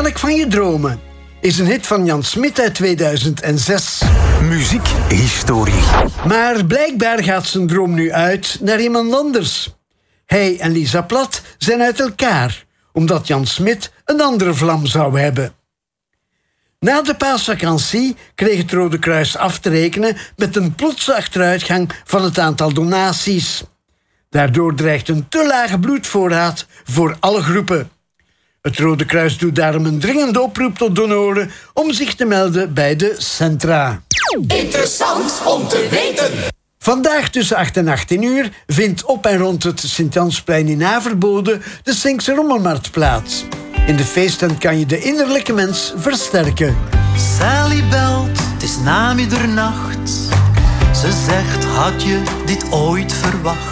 kan ik van je dromen? Is een hit van Jan Smit uit 2006. Muziekhistorie. Maar blijkbaar gaat zijn droom nu uit naar iemand anders. Hij en Lisa Plat zijn uit elkaar, omdat Jan Smit een andere vlam zou hebben. Na de paasvakantie kreeg het Rode Kruis af te rekenen met een plotse achteruitgang van het aantal donaties. Daardoor dreigt een te lage bloedvoorraad voor alle groepen. Het Rode Kruis doet daarom een dringende oproep tot donoren om zich te melden bij de centra. Interessant om te weten. Vandaag tussen 8 en 18 uur vindt op en rond het Sint-Jansplein in Averbode de Sinkse Rommelmarkt plaats. In de feesttent kan je de innerlijke mens versterken. Sally belt, het is na middernacht. Ze zegt, had je dit ooit verwacht?